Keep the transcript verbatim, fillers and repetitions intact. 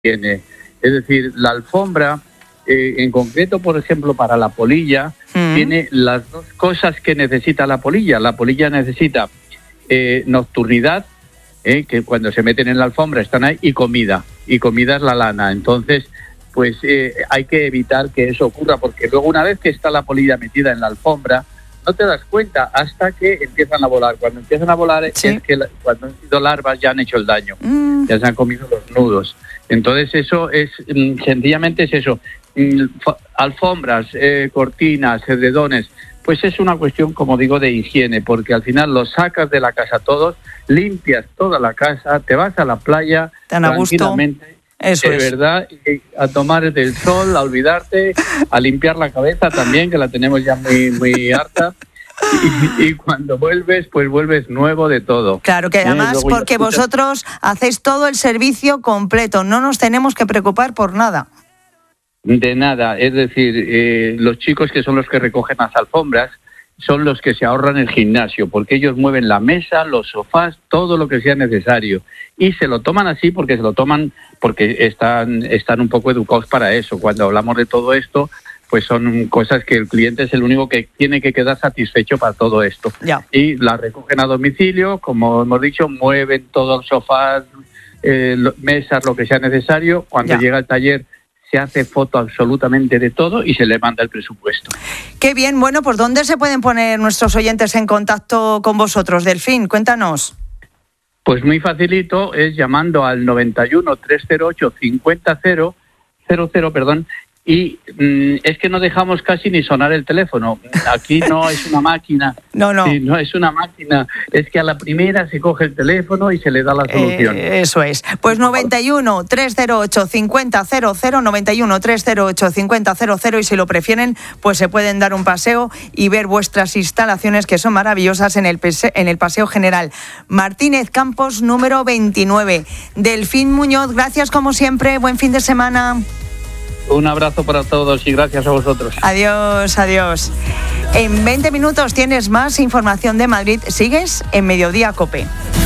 tiene. Es decir, la alfombra, eh, en concreto, por ejemplo, para la polilla, mm. tiene las dos cosas que necesita la polilla. La polilla necesita eh, nocturnidad, eh, que cuando se meten en la alfombra están ahí, y comida. Y comida es la lana. Entonces, pues eh, hay que evitar que eso ocurra, porque luego una vez que está la polilla metida en la alfombra, no te das cuenta hasta que empiezan a volar. Cuando empiezan a volar, ¿sí?, es que la, cuando han sido larvas ya han hecho el daño, mm. ya se han comido los nudos. Entonces eso es, sencillamente es eso, alfombras, eh, cortinas, edredones, pues es una cuestión, como digo, de higiene, porque al final los sacas de la casa todos, limpias toda la casa, te vas a la playa tan a tranquilamente. Gusto. Eso de es. verdad, a tomar del sol, a olvidarte, a limpiar la cabeza también, que la tenemos ya muy, muy harta. Y, y cuando vuelves, pues vuelves nuevo de todo. Claro, que además, ¿Eh? porque vosotros hacéis todo el servicio completo, no nos tenemos que preocupar por nada. De nada, es decir, eh, los chicos que son los que recogen las alfombras son los que se ahorran el gimnasio, porque ellos mueven la mesa, los sofás, todo lo que sea necesario. Y se lo toman así porque se lo toman porque están, están un poco educados para eso. Cuando hablamos de todo esto, pues son cosas que el cliente es el único que tiene que quedar satisfecho para todo esto. Ya. Y la recogen a domicilio, como hemos dicho, mueven todos los sofás, eh, mesas, lo que sea necesario. Cuando ya llega al taller, se hace foto absolutamente de todo y se le manda el presupuesto. Qué bien. Bueno, ¿por dónde se pueden poner nuestros oyentes en contacto con vosotros, Delfín? Cuéntanos. Pues muy facilito, es llamando al noventa y uno, trescientos ocho, cincuenta, cero cero, perdón, y mm, es que no dejamos casi ni sonar el teléfono. Aquí no es una máquina. No, no. Sí, no es una máquina. Es que a la primera se coge el teléfono y se le da la solución. Eh, eso es. Pues noventa y uno, trescientos ocho, cincuenta, cero cero, noventa y uno, trescientos ocho, cincuenta, cero cero, y si lo prefieren, pues se pueden dar un paseo y ver vuestras instalaciones, que son maravillosas, en el, en el Paseo General Martínez Campos, número veintinueve. Delfín Muñoz, gracias como siempre. Buen fin de semana. Un abrazo para todos y gracias a vosotros. Adiós, adiós. En veinte minutos tienes más información de Madrid. Sigues en Mediodía COPE.